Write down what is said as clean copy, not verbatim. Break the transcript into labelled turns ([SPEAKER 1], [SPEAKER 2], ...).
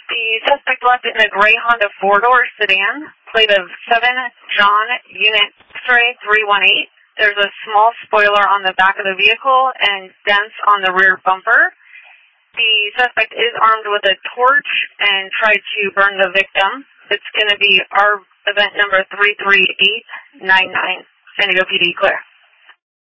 [SPEAKER 1] The suspect left in a gray Honda four-door sedan, plate of 7 John Unit X-ray 318. There's a small spoiler on the back of the vehicle and dents on the rear bumper. The suspect is armed with a torch and tried to burn the victim. It's going to be our event number 33899. San Diego PD, clear.